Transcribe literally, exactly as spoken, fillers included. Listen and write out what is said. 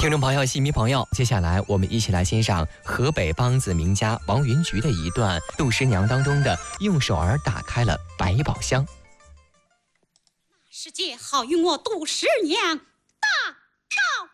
听众朋友、戏迷朋友，接下来我们一起来欣赏河北梆子名家王云菊的一段《杜十娘》当中的“用手儿打开了百宝箱”。 世界好运我杜十娘大道。